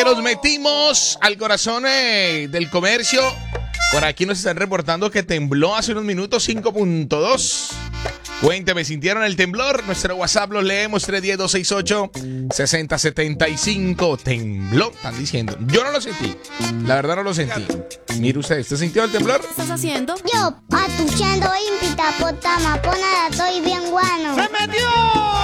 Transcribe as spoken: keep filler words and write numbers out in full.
los metimos al corazón eh, del comercio. Por aquí nos están reportando que tembló hace unos minutos cinco punto dos. Cuénteme, ¿sintieron el temblor? Nuestro WhatsApp lo leemos, tres uno cero, dos seis ocho, seis cero siete cinco. Tembló, están diciendo. Yo no lo sentí, la verdad no lo sentí. Mire usted, ¿usted sintió el temblor? ¿Qué estás haciendo? Yo, atuchando impita, potama, pona, estoy bien guano. ¡Se metió!